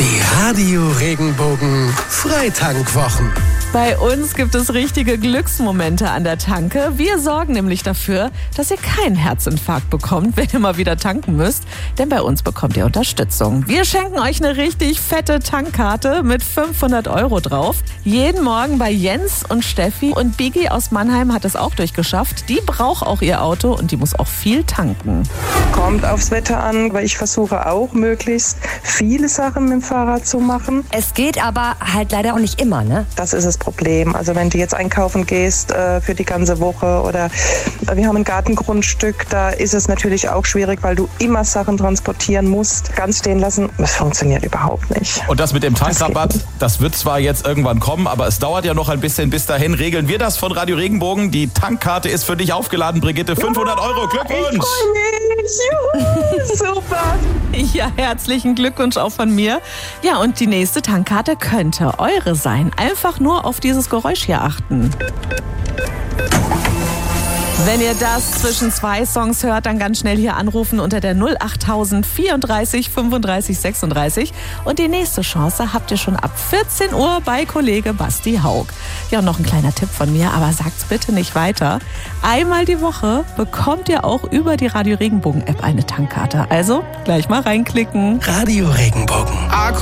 Die Radio Regenbogen Freitankwwochen. Bei uns gibt es richtige Glücksmomente an der Tanke. Wir sorgen nämlich dafür, dass ihr keinen Herzinfarkt bekommt, wenn ihr mal wieder tanken müsst. Denn bei uns bekommt ihr Unterstützung. Wir schenken euch eine richtig fette Tankkarte mit 500 € drauf. Jeden Morgen bei Jens und Steffi. Und Bigi aus Mannheim hat es auch durchgeschafft. Die braucht auch ihr Auto und die muss auch viel tanken. Kommt aufs Wetter an, weil ich versuche auch möglichst viele Sachen mit dem Fahrrad zu machen. Es geht aber halt leider auch nicht immer, ne? Das ist das Problem. Also wenn du jetzt einkaufen gehst für die ganze Woche oder wir haben ein Gartengrundstück, da ist es natürlich auch schwierig, weil du immer Sachen transportieren musst. Ganz stehen lassen, das funktioniert überhaupt nicht. Und das mit dem Tankrabatt, das wird zwar jetzt irgendwann kommen, aber es dauert ja noch ein bisschen. Bis dahin regeln wir das von Radio Regenbogen. Die Tankkarte ist für dich aufgeladen, Brigitte. 500 €. Glückwunsch! Ich freue mich. Juhu, super. Ja, herzlichen Glückwunsch auch von mir. Ja, und die nächste Tankkarte könnte eure sein. Einfach nur auf dieses Geräusch hier achten. Wenn ihr das zwischen zwei Songs hört, dann ganz schnell hier anrufen unter der 08000 34 35 36. Und die nächste Chance habt ihr schon ab 14 Uhr bei Kollege Basti Haug. Ja, und noch ein kleiner Tipp von mir, aber sagt's bitte nicht weiter. Einmal die Woche bekommt ihr auch über die Radio Regenbogen App eine Tankkarte. Also gleich mal reinklicken. Radio Regenbogen.